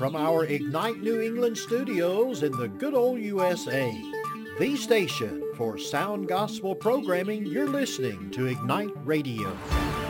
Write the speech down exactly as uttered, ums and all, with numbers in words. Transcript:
From our Ignite New England studios in the good old U S A, the station for sound gospel programming, you're listening to Ignite Radio.